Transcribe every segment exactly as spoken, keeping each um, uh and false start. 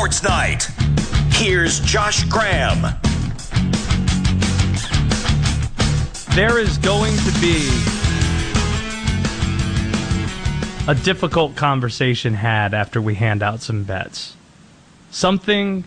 Sports Night. Here's Josh Graham. There is going to be a difficult conversation had after we hand out some bets. Something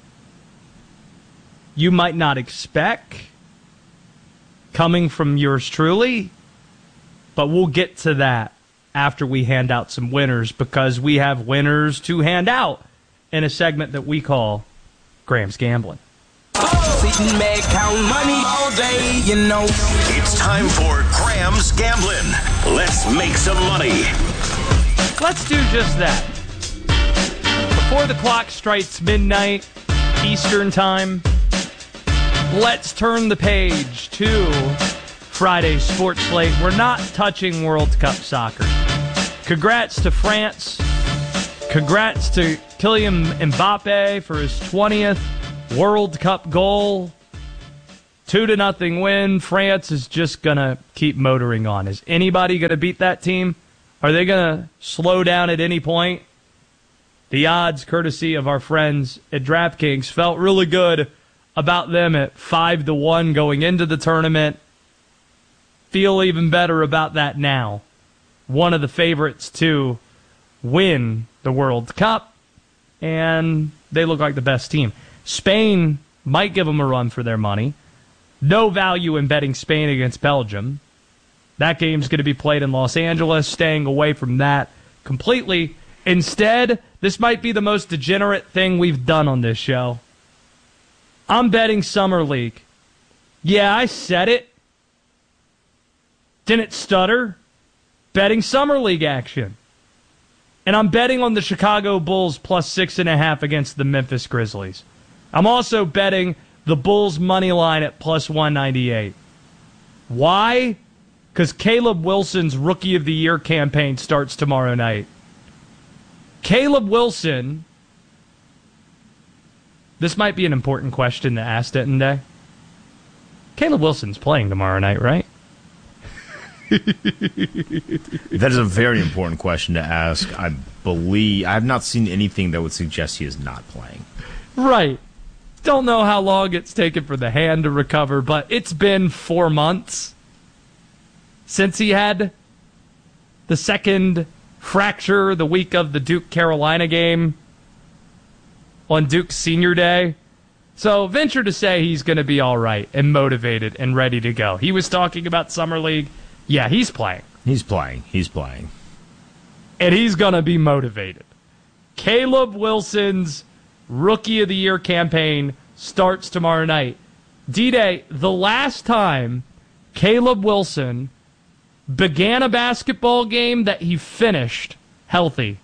you might not expect coming from yours truly, but we'll get to that after we hand out some winners, because we have winners to hand out in a segment that we call Graham's Gambling. Sitting back, count money all day, you know. It's time for Graham's Gambling. Let's make some money. Let's do just that. Before the clock strikes midnight Eastern time, let's turn the page to Friday's sports slate. We're not touching World Cup soccer. Congrats to France. Congrats to Kylian Mbappe for his twentieth World Cup goal. Two to nothing win. France is just going to keep motoring on. Is anybody going to beat that team? Are they going to slow down at any point? The odds, courtesy of our friends at DraftKings, felt really good about them at five to one going into the tournament. Feel even better about that now. One of the favorites to win the World Cup, and they look like the best team. Spain might give them a run for their money. No value in betting Spain against Belgium. That game's going to be played in Los Angeles, staying away from that completely. Instead, this might be the most degenerate thing we've done on this show. I'm betting Summer League. Yeah, I said it. Didn't stutter. Betting Summer League action. And I'm betting on the Chicago Bulls plus six and a half against the Memphis Grizzlies. I'm also betting the Bulls money line at plus one ninety-eight. Why? Because Caleb Wilson's Rookie of the Year campaign starts tomorrow night. Caleb Wilson, this might be an important question to ask, didn't they? Caleb Wilson's playing tomorrow night, right? That is a very important question to ask. I believe I have not seen anything that would suggest he is not playing. Right. Don't know how long it's taken for the hand to recover, but it's been four months since he had the second fracture the week of the Duke-Carolina game on Duke's senior day. So venture to say he's going to be all right and motivated and ready to go. He was talking about Summer League. Yeah, he's playing. He's playing. He's playing. And he's going to be motivated. Caleb Wilson's Rookie of the Year campaign starts tomorrow night. D-Day, the last time Caleb Wilson began a basketball game that he finished healthy,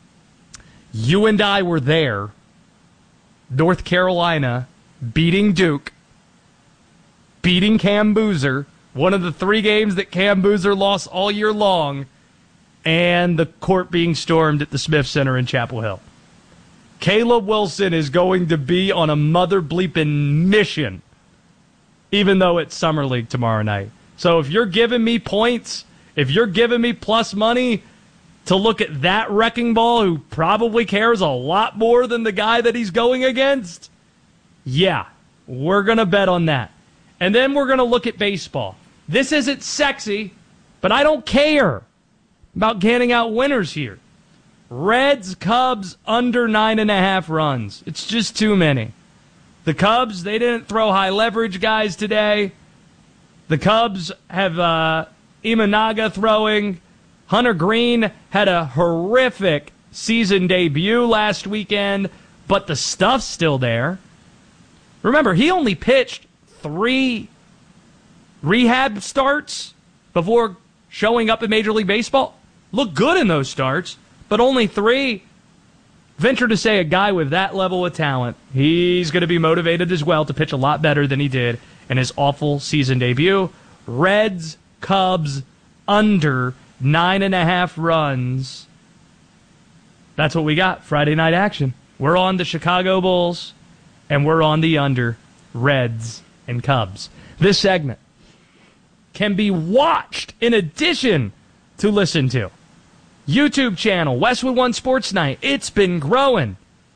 you and I were there. North Carolina beating Duke, beating Cam Boozer, one of the three games that Cam Boozer lost all year long, and the court being stormed at the Smith Center in Chapel Hill. Caleb Wilson is going to be on a mother bleeping mission, even though it's Summer League tomorrow night. So if you're giving me points, if you're giving me plus money to look at that wrecking ball who probably cares a lot more than the guy that he's going against, yeah, we're going to bet on that. And then we're going to look at baseball. This isn't sexy, but I don't care about getting out winners here. Reds, Cubs, under nine and a half runs. It's just too many. The Cubs, they didn't throw high leverage guys today. The Cubs have uh, Imanaga throwing. Hunter Green had a horrific season debut last weekend, but the stuff's still there. Remember, he only pitched three rehab starts before showing up in Major League Baseball. Looked good in those starts, but only three. Venture to say a guy with that level of talent, he's going to be motivated as well to pitch a lot better than he did in his awful season debut. Reds, Cubs, under nine and a half runs. That's what we got. Friday night action. We're on the Chicago Bulls, and we're on the under Reds and Cubs. This segment can be watched in addition to listened to. YouTube channel, Westwood One Sports Night. It's been growing.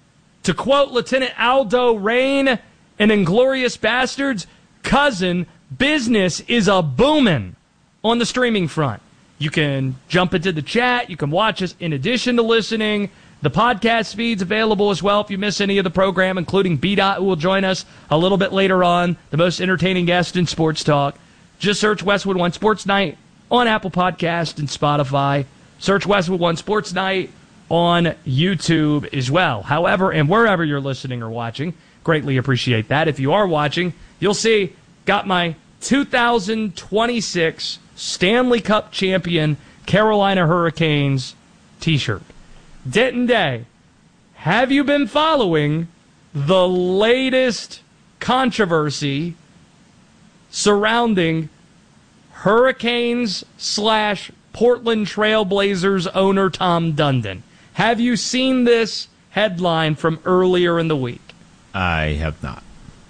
To quote Lieutenant Aldo Rain in Inglourious Bastards, cousin, business is a booming on the streaming front. You can jump into the chat. You can watch us in addition to listening. The podcast feed's available as well if you miss any of the program, including B-Dot, who will join us a little bit later on, the most entertaining guest in sports talk. Just search Westwood One Sports Night on Apple Podcast and Spotify. Search Westwood One Sports Night on YouTube as well. However, and wherever you're listening or watching, greatly appreciate that. If you are watching, you'll see, got my two thousand twenty-six Stanley Cup champion Carolina Hurricanes t-shirt. Denton Day, have you been following the latest controversy surrounding Hurricanes slash Portland Trailblazers owner Tom Dundon? Have you seen this headline from earlier in the week? I have not.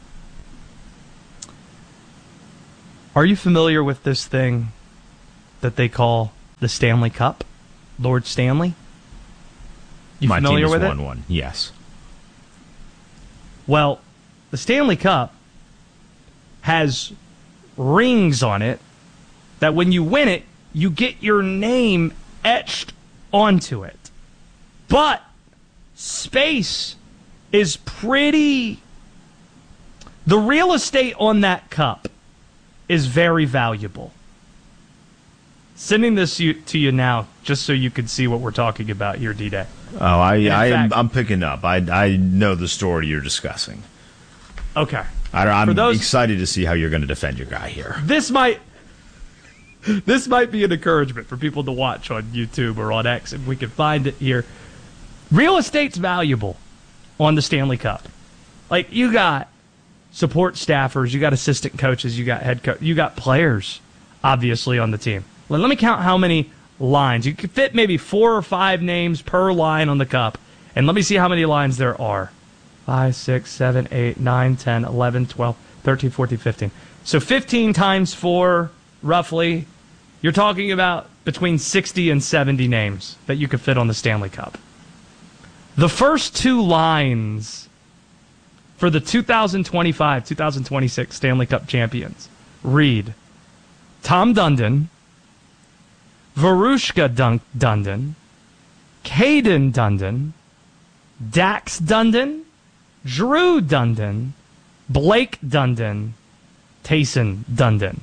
Are you familiar with this thing that they call the Stanley Cup? Lord Stanley? You My familiar team has with won it? one, yes. Well, the Stanley Cup has rings on it that when you win it, you get your name etched onto it. But space is pretty... The real estate on that cup is very valuable. Sending this you, to you now, just so you can see what we're talking about here, D-Day. Oh, I, I am, fact, I'm picking up. I, I know the story you're discussing. Okay. I, I'm those, excited to see how you're going to defend your guy here. This might... This might be an encouragement for people to watch on YouTube or on X if we can find it here. Real estate's valuable on the Stanley Cup. Like, you got support staffers, you got assistant coaches, you got head coach, you got players, obviously, on the team. Let, let me count how many lines. You could fit maybe four or five names per line on the cup. And let me see how many lines there are. five, six, seven, eight, nine, ten, eleven, twelve, thirteen, fourteen, fifteen. So fifteen times four, roughly, you're talking about between sixty and seventy names that you could fit on the Stanley Cup. The first two lines for the two thousand twenty-five two thousand twenty-six Stanley Cup champions read Tom Dundon, Varushka Dunk Dundon, Caden Dundon, Dax Dundon, Drew Dundon, Blake Dundon, Tayson Dundon.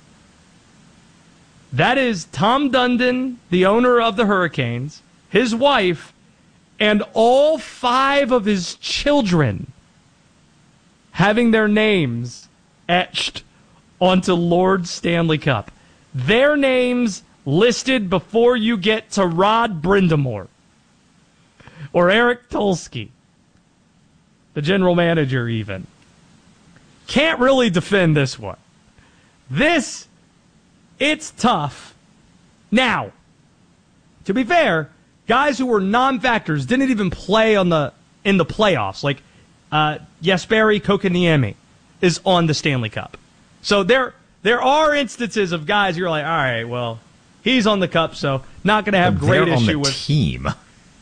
That is Tom Dundon, the owner of the Hurricanes, his wife, and all five of his children having their names etched onto Lord Stanley Cup. Their names listed before you get to Rod Brindamore or Eric Tulsky, the general manager even. Can't really defend this one. This, it's tough. Now, to be fair, guys who were non-factors didn't even play on the in the playoffs. Like uh, Jesperi Kotkaniemi is on the Stanley Cup. So there there are instances of guys you're like, all right, well, he's on the cup, so not going to have But great they're on issue the with team.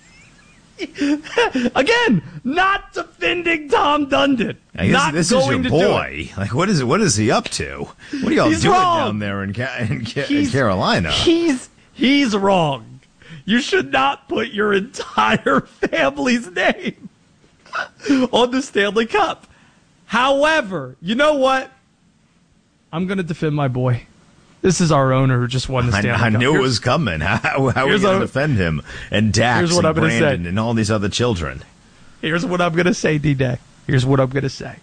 Again, not defending Tom Dundon. I guess not this is going your to do boy. Like, what is what is he up to? What are y'all He's doing wrong. down there in, Ca- in, Ca- in He's- Carolina? He's he's wrong. You should not put your entire family's name on the Stanley Cup. However, you know what? I'm going to defend my boy. This is our owner who just won the I, Stanley I Cup. knew it Here's- was coming. How, how are we here's going to a- defend him and Dax here's what and I'm gonna say. Brandon and all these other children? Here's what I'm going to say, D-Day. Here's what I'm going to say.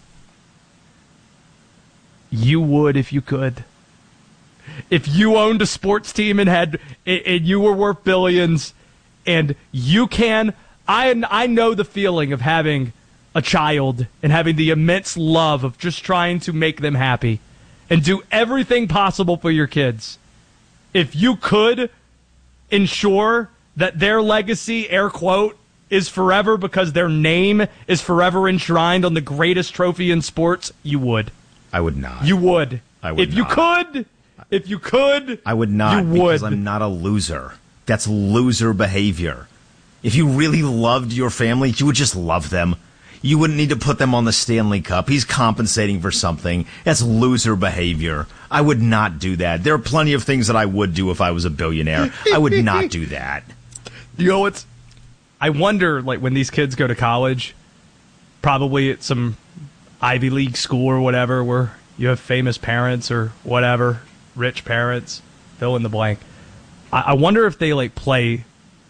You would if you could. If you owned a sports team and had and you were worth billions, and you can, I I know the feeling of having a child and having the immense love of just trying to make them happy and do everything possible for your kids. If you could ensure that their legacy, air quote, is forever because their name is forever enshrined on the greatest trophy in sports, you would. I would not. You would. I would if you not. could, if you could, I would not you because would. I'm not a loser. That's loser behavior. If you really loved your family, you would just love them. You wouldn't need to put them on the Stanley Cup. He's compensating for something. That's loser behavior. I would not do that. There are plenty of things that I would do if I was a billionaire. I would not do that. You know what's... I wonder, like, when these kids go to college, probably at some Ivy League school or whatever, where you have famous parents or whatever, rich parents, fill in the blank. I, I wonder if they, like, play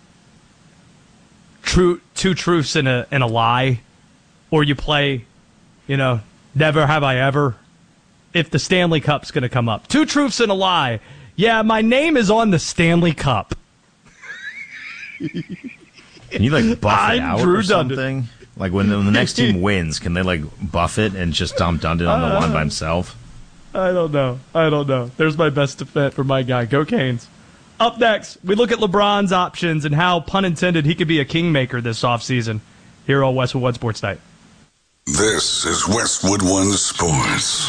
true two truths and a, and a lie, or you play, you know, never have I ever, if the Stanley Cup's going to come up. Two truths and a lie. Yeah, my name is on the Stanley Cup. Can you, like, buff I'm it out Drew or something? Dundon. Like, when the, when the next team wins, can they, like, buff it and just Tom Dundon on the Uh, line by himself? I don't know. I don't know. There's my best defense for my guy. Go Canes. Up next, we look at LeBron's options and how, pun intended, he could be a kingmaker this offseason here on Westwood One Sports Night. This is Westwood One Sports.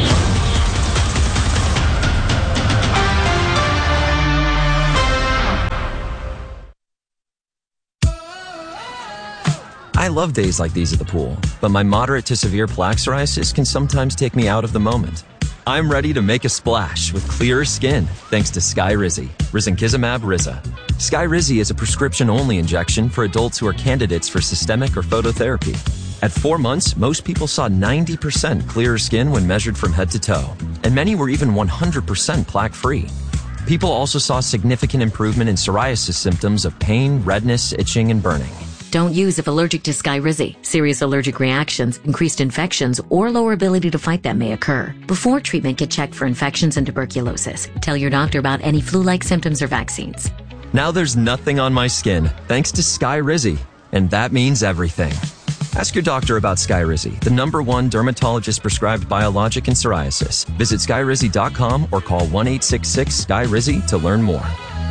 I love days like these at the pool, but my moderate to severe plaque psoriasis can sometimes take me out of the moment. I'm ready to make a splash with clearer skin thanks to Skyrizi, risankizumab Riza. Skyrizi is a prescription-only injection for adults who are candidates for systemic or phototherapy. At four months, most people saw ninety percent clearer skin when measured from head to toe, and many were even one hundred percent plaque-free. People also saw significant improvement in psoriasis symptoms of pain, redness, itching, and burning. Don't use if allergic to Skyrizi. Serious allergic reactions, increased infections, or lower ability to fight them may occur. Before treatment, get checked for infections and tuberculosis. Tell your doctor about any flu-like symptoms or vaccines. Now there's nothing on my skin thanks to Skyrizi, and that means everything. Ask your doctor about Skyrizi, the number one dermatologist-prescribed biologic in psoriasis. Visit skyrizi dot com or call one eight six six S K Y R I Z Y to learn more.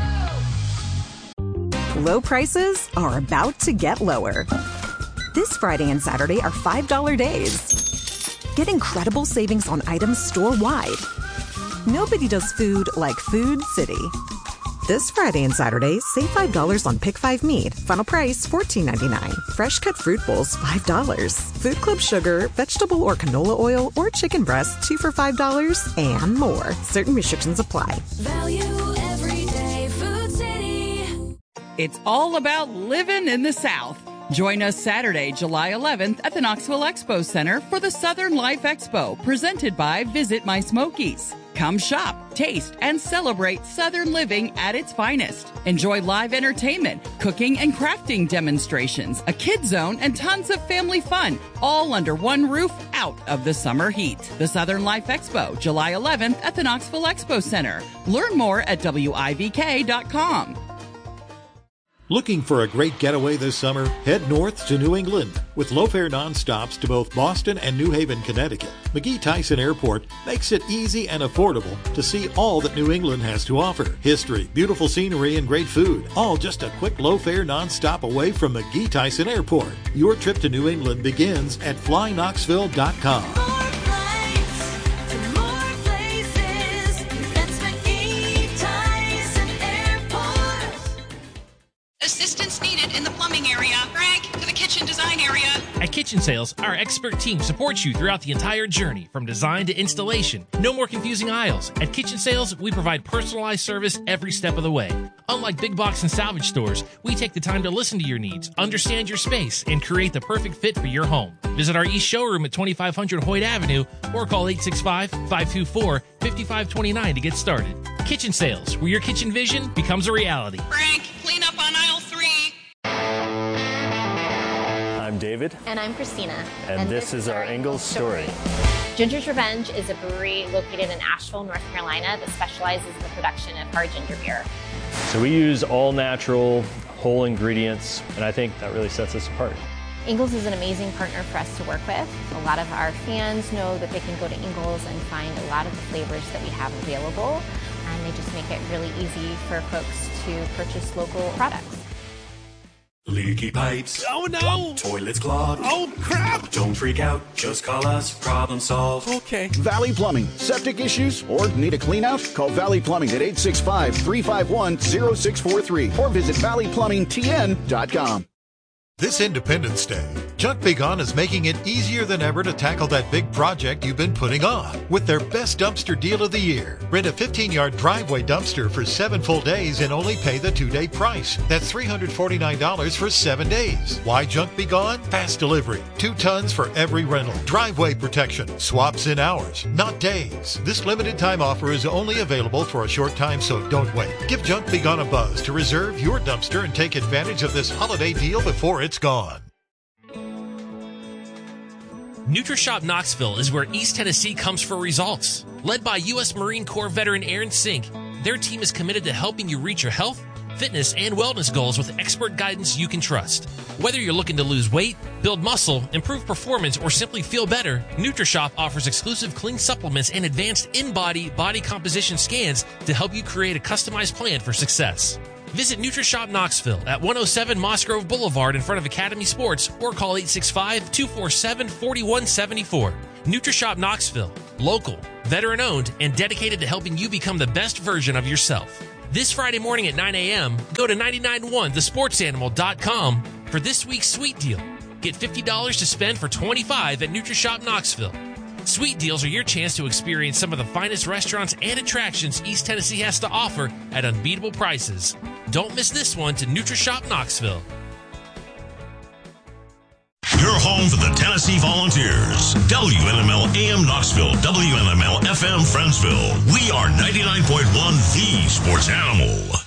Low prices are about to get lower. This Friday and Saturday are five dollar days. Get incredible savings on items store-wide. Nobody does food like Food City. This Friday and Saturday, save five dollars on Pick five meat. Final price fourteen ninety-nine. Fresh cut fruit bowls, five dollars. Food Club sugar, vegetable or canola oil, or chicken breast, two for five dollars, and more. Certain restrictions apply. Value every day, Food City. It's all about living in the South. Join us Saturday, July eleventh at the Knoxville Expo Center for the Southern Life Expo, presented by Visit My Smokies. Come shop, taste, and celebrate Southern living at its finest. Enjoy live entertainment, cooking and crafting demonstrations, a kid zone, and tons of family fun, all under one roof out of the summer heat. The Southern Life Expo, July eleventh at the Knoxville Expo Center. Learn more at W I V K dot com. Looking for a great getaway this summer? Head north to New England with low-fare nonstops to both Boston and New Haven, Connecticut. McGee Tyson Airport makes it easy and affordable to see all that New England has to offer. History, beautiful scenery, and great food, all just a quick low-fare nonstop away from McGee Tyson Airport. Your trip to New England begins at fly knoxville dot com. Assistance needed in the plumbing area. Frank, to the kitchen design area. At Kitchen Sales, our expert team supports you throughout the entire journey, from design to installation. No more confusing aisles. At Kitchen Sales, we provide personalized service every step of the way. Unlike big box and salvage stores, we take the time to listen to your needs, understand your space, and create the perfect fit for your home. Visit our East Showroom at twenty-five hundred Hoyt Avenue or call eight six five, five two four, five five two nine to get started. Kitchen Sales, where your kitchen vision becomes a reality. Frank, clean up on aisle three. I'm David. And I'm Christina. And, and this, this is our Ingles story. Ginger's Revenge is a brewery located in Asheville, North Carolina that specializes in the production of hard ginger beer. So we use all natural, whole ingredients, and I think that really sets us apart. Ingles is an amazing partner for us to work with. A lot of our fans know that they can go to Ingles and find a lot of the flavors that we have available, and they just make it really easy for folks to purchase local products. Leaky pipes. Oh no! Toilets clogged. Oh crap! Don't freak out. Just call us. Problem solved. Okay. Valley Plumbing. Septic issues or need a clean out? Call Valley Plumbing at eight six five, three five one, zero six four three or visit valley plumbing t n dot com. This Independence Day, Junk Be Gone is making it easier than ever to tackle that big project you've been putting off with their best dumpster deal of the year. Rent a fifteen-yard driveway dumpster for seven full days and only pay the two-day price. That's three hundred forty-nine dollars for seven days. Why Junk Be Gone? Fast delivery. Two tons for every rental. Driveway protection. Swaps in hours, not days. This limited time offer is only available for a short time, so don't wait. Give Junk Be Gone a buzz to reserve your dumpster and take advantage of this holiday deal before it's gone. NutriShop Knoxville is where East Tennessee comes for results. Led by U S Marine Corps veteran Aaron Sink, their team is committed to helping you reach your health, fitness, and wellness goals with expert guidance you can trust. Whether you're looking to lose weight, build muscle, improve performance, or simply feel better, NutriShop offers exclusive clean supplements and advanced in-body body composition scans to help you create a customized plan for success. Visit NutriShop Knoxville at one oh seven Moss Grove Boulevard in front of Academy Sports or call eight six five, two four seven, four one seven four. NutriShop Knoxville, local, veteran-owned, and dedicated to helping you become the best version of yourself. This Friday morning at nine a.m., go to nine nine one the sports animal dot com for this week's sweet deal. Get fifty dollars to spend for twenty-five dollars at NutriShop Knoxville. Sweet deals are your chance to experience some of the finest restaurants and attractions East Tennessee has to offer at unbeatable prices. Don't miss this one to NutriShop Knoxville. Your home for the Tennessee Volunteers. W N M L A M Knoxville, W N M L F M Friendsville. We are ninety-nine point one The Sports Animal.